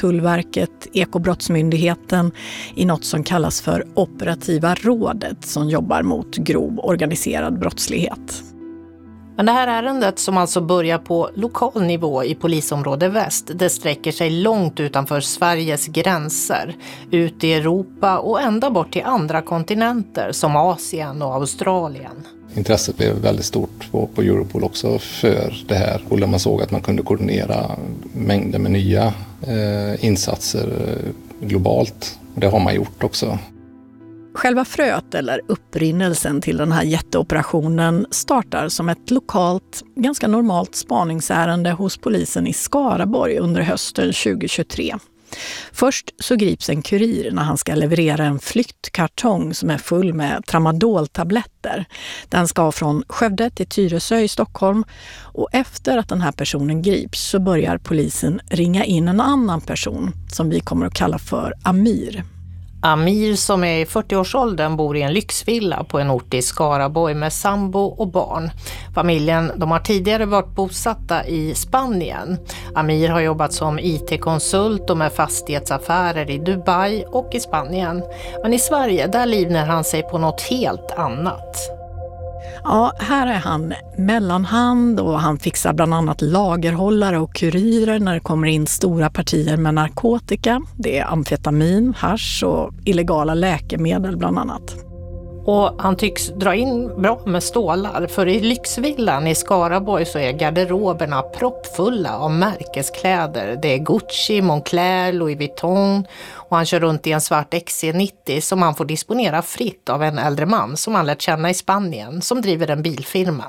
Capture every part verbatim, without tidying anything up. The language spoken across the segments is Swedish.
Tullverket, Ekobrottsmyndigheten i något som kallas för Operativa rådet som jobbar mot grov organiserad brottslighet. Men det här ärendet som alltså börjar på lokal nivå i polisområde väst, det sträcker sig långt utanför Sveriges gränser, ut i Europa och ända bort till andra kontinenter som Asien och Australien. Intresset blev väldigt stort på, på Europol också för det här. Och när man såg att man kunde koordinera mängder med nya eh, insatser eh, globalt. Och det har man gjort också. Själva fröet eller upprinnelsen till den här jätteoperationen startar som ett lokalt, ganska normalt spaningsärende hos polisen i Skaraborg under hösten tjugohundratjugotre. Först så grips en kurir när han ska leverera en flyktkartong som är full med tramadoltabletter. Den ska från Skövde till Tyresö i Stockholm och efter att den här personen grips så börjar polisen ringa in en annan person som vi kommer att kalla för Amir. Amir som är i fyrtioårsåldern bor i en lyxvilla på en ort i Skaraborg med sambo och barn. Familjen de har tidigare varit bosatta i Spanien. Amir har jobbat som I T-konsult och med fastighetsaffärer i Dubai och i Spanien. Men i Sverige där livnär han sig på något helt annat. Ja, här är han mellanhand och han fixar bland annat lagerhållare och kurirer när det kommer in stora partier med narkotika. Det är amfetamin, hasch och illegala läkemedel bland annat. Och han tycks dra in bra med stålar, för i lyxvillan i Skaraborg så är garderoberna proppfulla av märkeskläder. Det är Gucci, Moncler, Louis Vuitton och han kör runt i en svart X C nittio som han får disponera fritt av en äldre man som han lärt känna i Spanien som driver en bilfirma.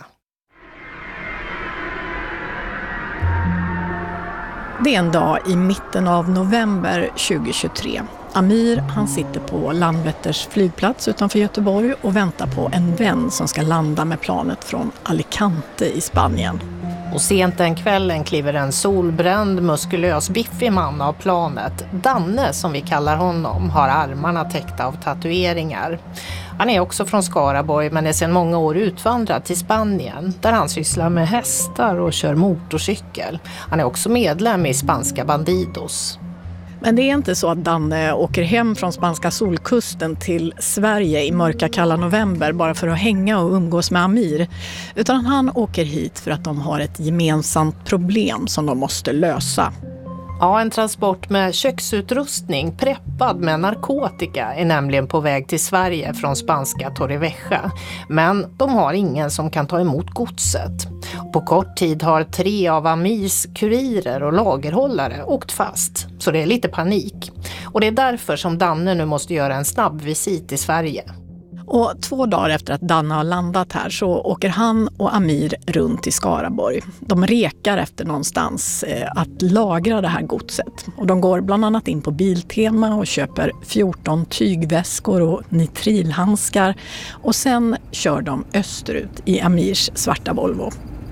Det är en dag i mitten av november tjugohundratjugotre. Amir han sitter på Landvetters flygplats utanför Göteborg och väntar på en vän som ska landa med planet från Alicante i Spanien. Och sent den kvällen kliver en solbränd, muskulös, biffig man av planet. Danne, som vi kallar honom, har armarna täckta av tatueringar. Han är också från Skaraborg men är sedan många år utvandrad till Spanien där han sysslar med hästar och kör motorcykel. Han är också medlem i spanska Bandidos. Men det är inte så att Danne åker hem från spanska solkusten till Sverige i mörka kalla november bara för att hänga och umgås med Amir. Utan han åker hit för att de har ett gemensamt problem som de måste lösa. Ja, en transport med köksutrustning preppad med narkotika är nämligen på väg till Sverige från spanska Torrevieja. Men de har ingen som kan ta emot godset. På kort tid har tre av Amirs kurirer och lagerhållare åkt fast. Så det är lite panik. Och det är därför som Danne nu måste göra en snabb visit i Sverige. Och två dagar efter att Danne har landat här så åker han och Amir runt i Skaraborg. De rekar efter någonstans eh, att lagra det här godset. Och de går bland annat in på Biltema och köper fjorton tygväskor och nitrilhandskar. Och sen kör de österut i Amirs svarta Volvo.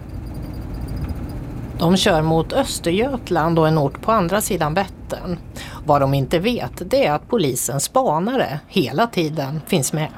De kör mot Östergötland och en ort på andra sidan Vättern. Vad de inte vet det är att polisens spanare hela tiden finns med.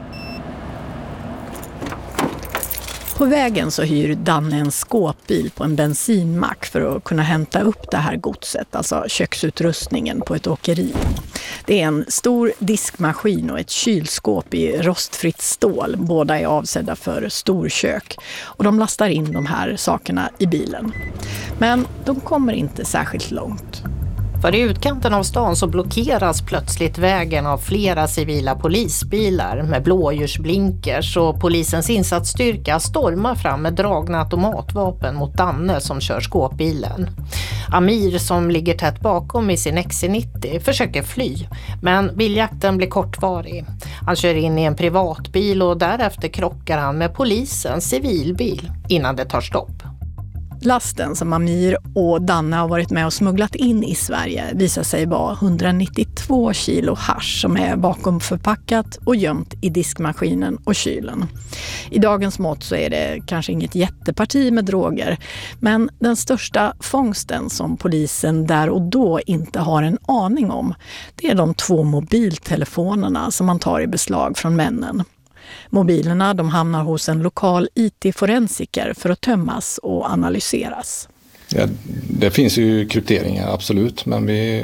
På vägen så hyr Danne en skåpbil på en bensinmack för att kunna hämta upp det här godset, alltså köksutrustningen på ett åkeri. Det är en stor diskmaskin och ett kylskåp i rostfritt stål. Båda är avsedda för storkök och de lastar in de här sakerna i bilen. Men de kommer inte särskilt långt. För i utkanten av stan så blockeras plötsligt vägen av flera civila polisbilar med blåljusblinkers och polisens insatsstyrka stormar fram med dragna automatvapen mot Danne som kör skåpbilen. Amir som ligger tätt bakom i sin X C nittio försöker fly, men biljakten blir kortvarig. Han kör in i en privatbil och därefter krockar han med polisens civilbil innan det tar stopp. Lasten som Amir och Danne har varit med och smugglat in i Sverige visar sig vara hundranittiotvå kilo hasch som är bakom förpackat och gömt i diskmaskinen och kylen. I dagens mått så är det kanske inget jätteparti med droger, men den största fångsten som polisen där och då inte har en aning om, det är de två mobiltelefonerna som man tar i beslag från männen. Mobilerna de hamnar hos en lokal I T-forensiker för att tömmas och analyseras. Ja, det finns ju krypteringar, absolut. Men vi